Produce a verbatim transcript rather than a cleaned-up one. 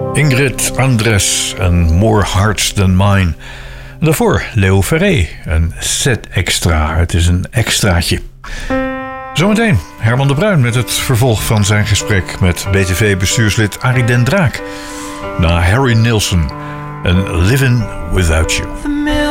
Ingrid Andress en More Hearts Than Mine. Daarvoor Leo Ferré en Set Extra. Het is een extraatje. Zometeen Herman de Bruin met het vervolg van zijn gesprek met B T V-bestuurslid Arie Den Draak. Na Harry Nilsson en Living Without You.